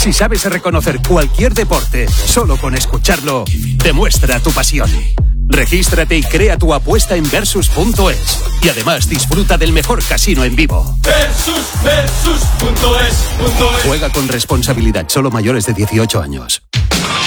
Si sabes reconocer cualquier deporte solo con escucharlo, demuestra tu pasión. Regístrate y crea tu apuesta en Versus.es. Y además disfruta del mejor casino en vivo. Versus.es. Juega con responsabilidad, solo mayores de 18 años.